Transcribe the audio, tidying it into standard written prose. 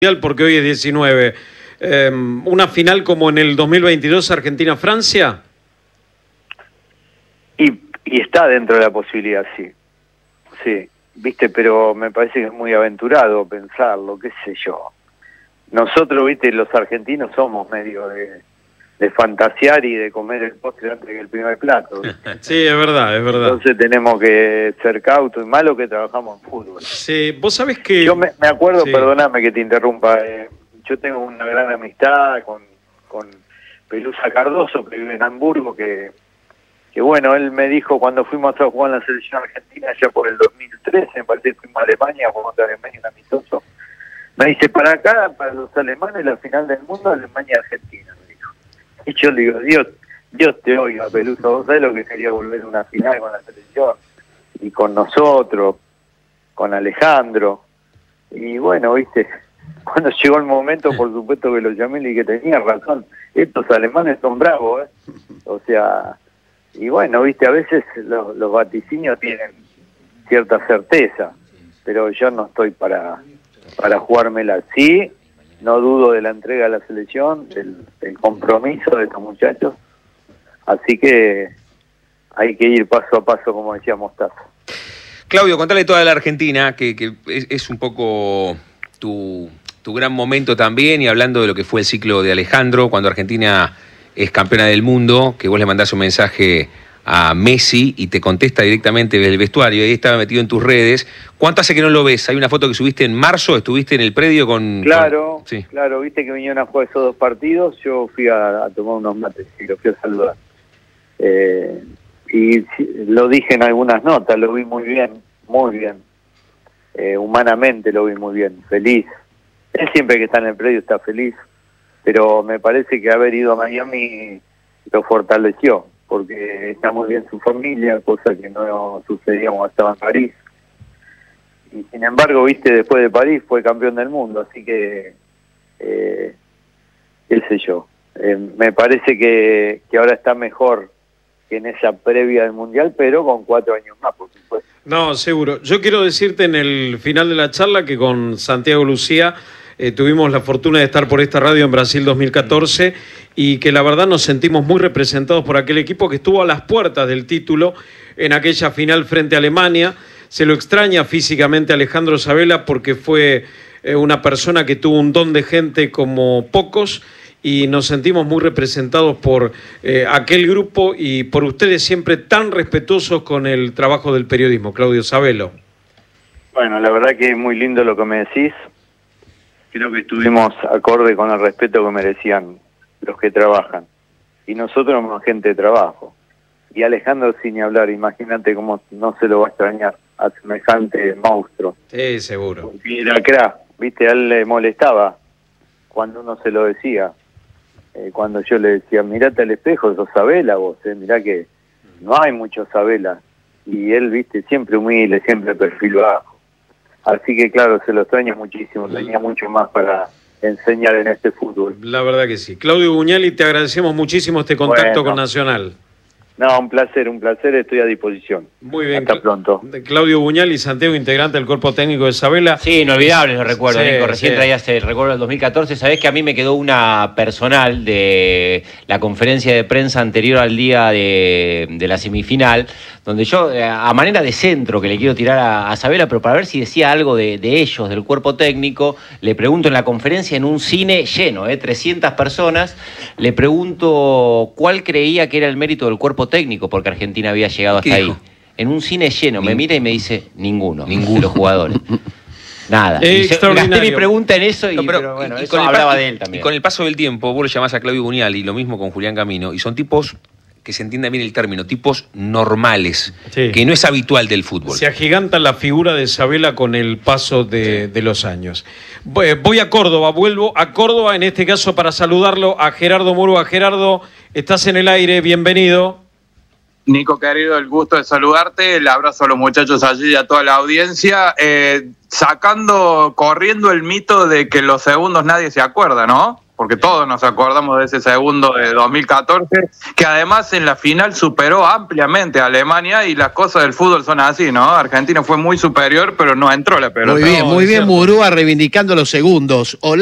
porque hoy es 19. ¿Una final como en el 2022 Argentina-Francia? Y está dentro de la posibilidad, sí, viste, pero me parece que es muy aventurado pensarlo, qué sé yo. Nosotros, viste, los argentinos somos medio de fantasear y de comer el postre antes que el primer plato, ¿viste? Sí, es verdad. Entonces tenemos que ser cautos, y malo que trabajamos en fútbol. Sí, vos sabés que... Yo me acuerdo, sí. Perdóname que te interrumpa, yo tengo una gran amistad con Pelusa Cardoso, que vive en Hamburgo, que bueno, él me dijo cuando fuimos a jugar en la selección argentina, ya por el 2013, me parece que fuimos a Alemania, jugamos a Alemania en amistoso. Me dice, para acá, para los alemanes, la final del mundo, Alemania-Argentina, me dijo. Y yo le digo, Dios te oiga, Pelusa, vos sabés lo que sería volver a una final con la selección, y con nosotros, con Alejandro. Y bueno, viste, cuando llegó el momento, por supuesto que lo llamé y que tenía razón. Estos alemanes son bravos, O sea, y bueno, viste, a veces los vaticinios tienen cierta certeza, pero yo no estoy para jugármela. Sí, no dudo de la entrega a la selección, del compromiso de estos muchachos. Así que hay que ir paso a paso, como decía Mostaza. Claudio, contale toda la Argentina, que es un poco tu gran momento también, y hablando de lo que fue el ciclo de Alejandro, cuando Argentina es campeona del mundo, que vos le mandás un mensaje a Messi y te contesta directamente desde el vestuario, ahí estaba metido en tus redes. ¿Cuánto hace que no lo ves? Hay una foto que subiste en marzo, estuviste en el predio con... Claro, sí. Claro, viste que vinieron a jugar esos dos partidos, yo fui a tomar unos mates y lo fui a saludar. Y lo dije en algunas notas, lo vi muy bien, humanamente lo vi muy bien, feliz. Él siempre que está en el predio está feliz, pero me parece que haber ido a Miami lo fortaleció, porque está muy bien su familia, cosa que no sucedía cuando estaba en París. Y sin embargo, viste, después de París fue campeón del mundo, así que, qué sé yo, me parece que ahora está mejor que en esa previa del Mundial, pero con 4 años más, por supuesto. No, seguro. Yo quiero decirte en el final de la charla que con Santiago Lucía tuvimos la fortuna de estar por esta radio en Brasil 2014 y que la verdad nos sentimos muy representados por aquel equipo que estuvo a las puertas del título en aquella final frente a Alemania. Se lo extraña físicamente a Alejandro Sabella porque fue una persona que tuvo un don de gente como pocos, y nos sentimos muy representados por aquel grupo y por ustedes siempre tan respetuosos con el trabajo del periodismo. Claudio Sabella. Bueno, la verdad que es muy lindo lo que me decís. Creo que estuvimos acorde con el respeto que merecían los que trabajan. Y nosotros somos gente de trabajo. Y Alejandro, sin ni hablar, imagínate cómo no se lo va a extrañar a semejante monstruo. Sí, seguro. Porque era crack, viste, a él le molestaba cuando uno se lo decía. Cuando yo le decía, mirate al espejo, sos Sabella vos, mirá que no hay muchos Sabella. Y él, viste, siempre humilde, siempre perfil bajo. Así que claro, se lo extraña muchísimo, tenía mucho más para enseñar en este fútbol. La verdad que sí. Claudio Buñali, te agradecemos muchísimo este contacto con Nacional. No, un placer, estoy a disposición. Muy bien. Hasta pronto. Claudio Buñali, Santiago, integrante del cuerpo técnico de Sabella. Sí, inolvidable los recuerdos, sí, Nico. Recién traías el recuerdo del 2014. Sabés que a mí me quedó una personal de la conferencia de prensa anterior al día de la semifinal, donde yo, a manera de centro que le quiero tirar a Sabella, pero para ver si decía algo de ellos, del cuerpo técnico, le pregunto en la conferencia en un cine lleno, 300 personas, le pregunto cuál creía que era el mérito del cuerpo técnico, porque Argentina había llegado hasta ahí. En un cine lleno, me mira y me dice, ninguno de los jugadores. Nada. Gasté mi pregunta en eso, pero bueno, eso hablaba de él también. Y con el paso del tiempo, vos lo llamás a Claudio Buñali, lo mismo con Julián Camino, y son tipos, que se entienda bien el término, tipos normales, sí, que no es habitual del fútbol. Se agiganta la figura de Sabella con el paso de los años. Voy a Córdoba, vuelvo a Córdoba, en este caso para saludarlo a Gerardo Murúa. Gerardo, estás en el aire, bienvenido. Nico, querido, el gusto de saludarte, el abrazo a los muchachos allí y a toda la audiencia, corriendo el mito de que los segundos nadie se acuerda, ¿no? porque todos nos acordamos de ese segundo de 2014, que además en la final superó ampliamente a Alemania, y las cosas del fútbol son así, ¿no? Argentina fue muy superior, pero no entró la pelota. Muy bien, Murúa reivindicando los segundos.